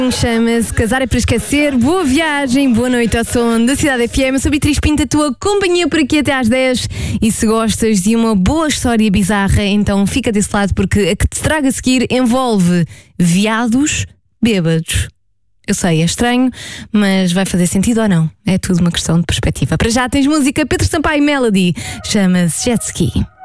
Chama-se Casar é para Esquecer. Boa viagem, boa noite ao som da Cidade FM. Eu sou Beatriz Pinto, a tua companhia por aqui até às 10. E se gostas de uma boa história bizarra, então fica desse lado, porque a que te trago a seguir envolve veados bêbados. Eu sei, é estranho, mas vai fazer sentido ou não? É tudo uma questão de perspectiva. Para já tens música Pedro Sampaio Melody. Chama-se Jet Ski.